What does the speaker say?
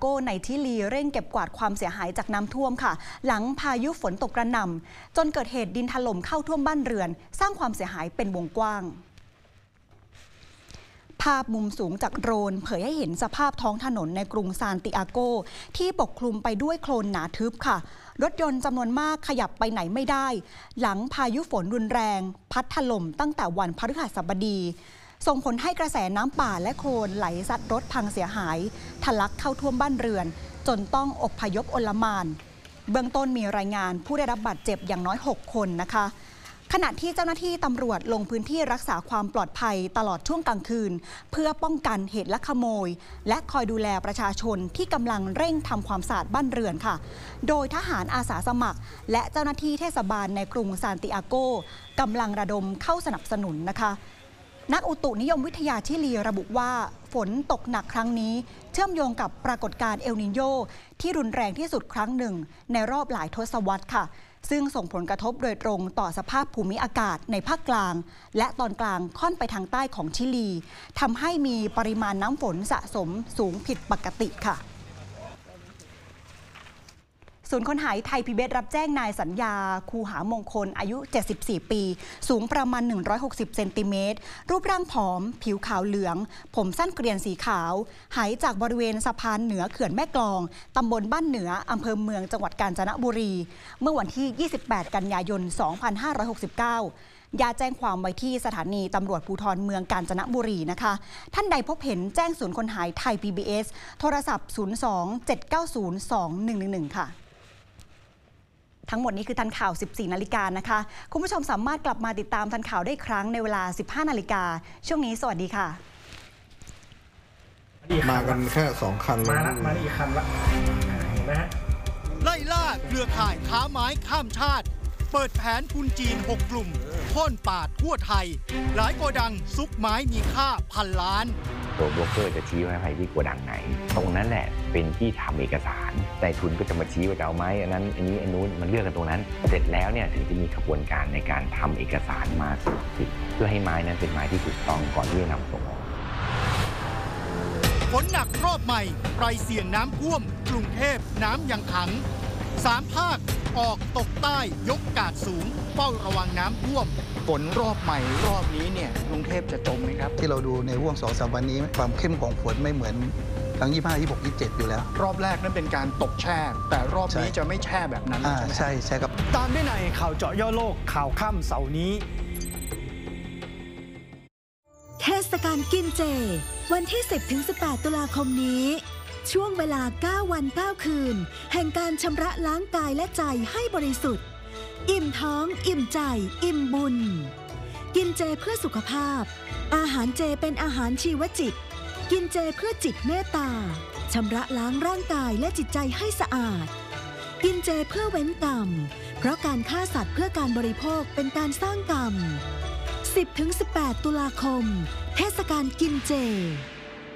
โกในชิลีเร่งเก็บกวาดความเสียหายจากน้ำท่วมค่ะหลังพายุฝนตกกระหน่ำจนเกิดเหตุดินถล่มเข้าท่วมบ้านเรือนสร้างความเสียหายเป็นวงกว้างภาพมุมสูงจากโดรนเผยให้เห็นสภาพท้องถนนในกรุงซานติอาโกที่ปกคลุมไปด้วยโคลนหนาทึบค่ะรถยนต์จำนวนมากขยับไปไหนไม่ได้หลังพายุฝนรุนแรงพัดถล่มตั้งแต่วันพฤหัสบดีส่งผลให้กระแสน้ำป่าและโคลนไหลซัดรถพังเสียหายทะลักเข้าท่วมบ้านเรือนจนต้องอพยพอลหม่านเบื้องต้นมีรายงานผู้ได้รับบาดเจ็บอย่างน้อย6 คนนะคะขณะที่เจ้าหน้าที่ตำรวจลงพื้นที่รักษาความปลอดภัยตลอดช่วงกลางคืนเพื่อป้องกันเหตุลักขโมยและคอยดูแลประชาชนที่กำลังเร่งทำความสะอาดบ้านเรือนค่ะโดยทหารอาสาสมัครและเจ้าหน้าที่เทศบาลในกรุงซานติอาโกกำลังระดมเข้าสนับสนุนนะคะนักอุตุนิยมวิทยาชิลีระบุว่าฝนตกหนักครั้งนี้เชื่อมโยงกับปรากฏการณ์เอลนิโญที่รุนแรงที่สุดครั้งหนึ่งในรอบหลายทศวรรษค่ะซึ่งส่งผลกระทบโดยตรงต่อสภาพภูมิอากาศในภาคกลางและตอนกลางค่อนไปทางใต้ของชิลีทำให้มีปริมาณน้ำฝนสะสมสูงผิดปกติค่ะศูนย์ค้นหาไทย PBS รับแจ้งนายสัญญาคูหามงคลอายุ74 ปีสูงประมาณ160 เซนติเมตรรูปร่างผอมผิวขาวเหลืองผมสั้นเกรียนสีขาวหายจากบริเวณสะพานเหนือเขื่อนแม่กลองตำบลบ้านเหนืออำเภอเมืองจังหวัดกาญจนบุรีเมื่อวันที่28 กันยายน 2569ญาติแจ้งความไว้ที่สถานีตำรวจภูธรเมืองกาญจนบุรีนะคะท่านใดพบเห็นแจ้งศูนย์ค้นหาไทย PBS โทรศัพท์02-790-2111ค่ะทั้งหมดนี้คือทันข่าว 14 นาฬิกานะคะคุณผู้ชมสามารถกลับมาติดตามทันข่าวได้ครั้งในเวลา 15 นาฬิกาช่วงนี้สวัสดีค่ะมากันแค่2 คันเลยมาอีกคันละนะฮะไล่ล่าเครือข่ายค้าไม้ข้ามชาติเปิดแผนทุนจีน6 กลุ่มโค่นป่าทั่วไทยหลายโกดังซุกไม้มีค่าพันล้านตัวโบรกเกอร์จะชี้ว่าใครที่โกดังไหนตรงนั้นแหละเป็นที่ทำเอกสารแต่ทุนก็จะมาชี้ว่าจะเอาไม้อันนั้นอันนี้อันนู้นมันเลือกกันตรงนั้นเสร็จแล้วเนี่ยถึงจะมีกระบวนการในการทำเอกสารมาสู่สิทธิ์เพื่อให้ไม้นั้นเป็นไม้ที่ถูกต้องก่อนที่จะนำส่งออกฝนหนักรอบใหม่ใครเสี่ยงน้ำท่วมกรุงเทพน้ำยังขัง3 ภาคออกตกใต้ยกกาดสูงเฝ้าระวังน้ำท่วมฝนรอบใหม่รอบนี้เนี่ยกรุงเทพจะจมไหมครับที่เราดูในห่วง 2-3 วันนี้ความเข้มของฝนไม่เหมือนทั้ง25 26 27อยู่แล้วรอบแรกนั้นเป็นการตกแช่แต่รอบนี้จะไม่แช่แบบนั้นใช่ครับตามได้ในข่าวเจาะย่อโลกข่าวค่ำเสาร์นี้เทศกาลกินเจวันที่ 10-18 ตุลาคมนี้ช่วงเวลา 9 วัน 9 คืนแห่งการชำระล้างกายและใจให้บริสุทธิ์อิ่มท้องอิ่มใจอิ่มบุญกินเจเพื่อสุขภาพอาหารเจเป็นอาหารชีวจิตกินเจเพื่อจิตเมตตาชำระล้างร่างกายและจิตใจให้สะอาดกินเจเพื่อเว้นกรรมเพราะการฆ่าสัตว์เพื่อการบริโภคเป็นการสร้างกรรม 10-18 ตุลาคมเทศกาลกินเจ